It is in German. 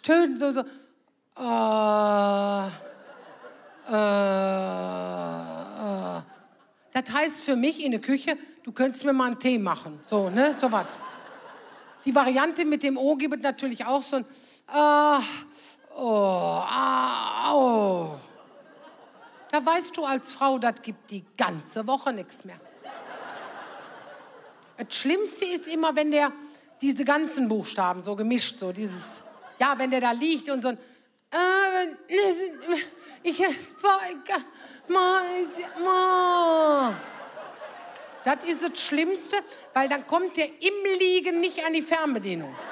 stöhnen, so, Das heißt für mich in der Küche, du könntest mir mal einen Tee machen. So, ne, so was. Die Variante mit dem O gibt natürlich auch so ein Da weißt du als Frau, das gibt die ganze Woche nichts mehr. Das Schlimmste ist immer, wenn der diese ganzen Buchstaben so gemischt, so dieses, ja, wenn der da liegt und so ein, das ist das Schlimmste, weil dann kommt der im Liegen nicht an die Fernbedienung.